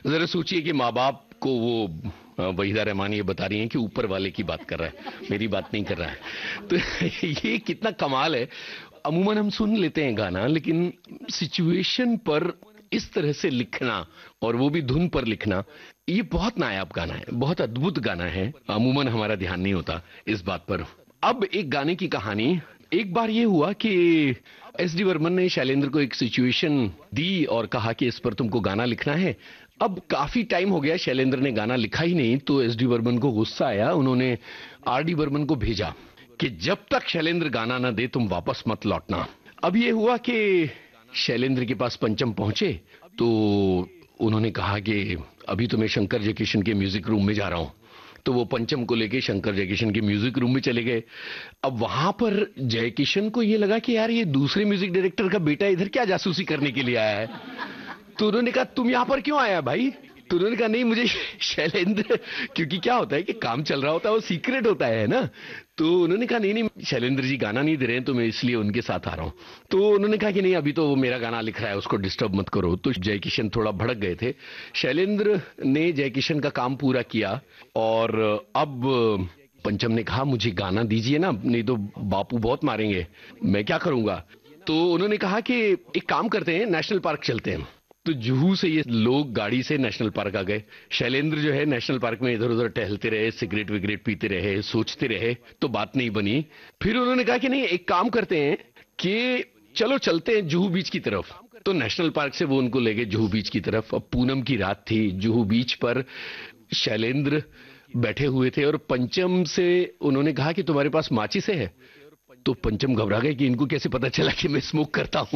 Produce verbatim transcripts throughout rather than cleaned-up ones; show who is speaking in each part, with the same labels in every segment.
Speaker 1: जरा सोचिए कि माँ बाप को वो अ, वहीदा रहमान ये बता रही हैं कि ऊपर वाले की बात कर रहा है, मेरी बात नहीं कर रहा है। तो ये कितना कमाल है। अमूमन हम सुन लेते हैं गाना, लेकिन सिचुएशन पर इस तरह से लिखना, और वो भी धुन पर लिखना, ये बहुत नायाब गाना है, बहुत अद्भुत गाना है। अमूमन हमारा ध्यान नहीं होता इस बात पर। अब एक गाने की कहानी। एक बार ये हुआ कि एस डी वर्मन ने शैलेंद्र को एक सिचुएशन दी और कहा कि इस पर तुमको गाना लिखना है। अब काफी टाइम हो गया, शैलेंद्र ने गाना लिखा ही नहीं, तो एस डी वर्मन को गुस्सा आया। उन्होंने आर डी वर्मन को भेजा कि जब तक शैलेंद्र गाना ना दे तुम वापस मत लौटना। अब ये हुआ कि शैलेंद्र के पास पंचम पहुंचे तो उन्होंने कहा कि अभी तो मैं शंकर जयकिशन के म्यूजिक रूम में जा रहा हूं। तो वो पंचम को लेके शंकर जयकिशन के म्यूजिक रूम में चले गए। अब वहां पर जयकिशन को ये लगा कि यार ये दूसरे म्यूजिक डायरेक्टर का बेटा इधर क्या जासूसी करने के लिए आया है। तो उन्होंने कहा तुम यहां पर क्यों आया भाई। तो उन्होंने कहा नहीं मुझे शैलेंद्र, क्योंकि क्या होता है कि काम चल रहा होता है वो सीक्रेट होता है ना। तो उन्होंने कहा नहीं नहीं शैलेंद्र जी गाना नहीं दे रहे हैं तो मैं इसलिए उनके साथ आ रहा हूं। तो उन्होंने कहा कि नहीं अभी तो वो मेरा गाना लिख रहा है, उसको डिस्टर्ब मत करो। तो जयकिशन थोड़ा भड़क गए थे। शैलेंद्र ने जयकिशन का काम पूरा किया और अब पंचम ने कहा मुझे गाना दीजिए ना, नहीं तो बापू बहुत मारेंगे, मैं क्या करूंगा। तो उन्होंने कहा कि एक काम करते हैं, नेशनल पार्क चलते हैं। तो जुहू से ये लोग गाड़ी से नेशनल पार्क आ गए। शैलेंद्र जो है नेशनल पार्क में इधर उधर टहलते रहे, सिगरेट विगरेट पीते रहे, सोचते रहे, तो बात नहीं बनी। फिर उन्होंने कहा कि नहीं एक काम करते हैं कि चलो चलते हैं जुहू बीच की तरफ। तो नेशनल पार्क से वो उनको ले गए जुहू बीच की तरफ। अब पूनम की रात थी, जुहू बीच पर शैलेंद्र बैठे हुए थे और पंचम से उन्होंने कहा कि तुम्हारे पास माचिस है। तो पंचम घबरा गए कि इनको कैसे पता चला कि मैं स्मोक करता हूं।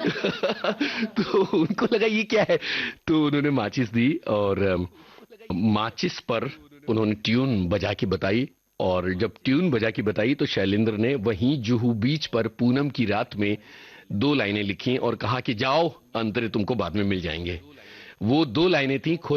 Speaker 1: तो उनको लगा ये क्या है। तो उन्होंने माचिस दी और अम, माचिस पर उन्होंने ट्यून बजा के बताई। और जब ट्यून बजा के बताई तो शैलेंद्र ने वहीं जुहू बीच पर पूनम की रात में दो लाइनें लिखी और कहा कि जाओ अंतरे तुमको बाद में मिल जाएंगे। वो दो लाइनें थी,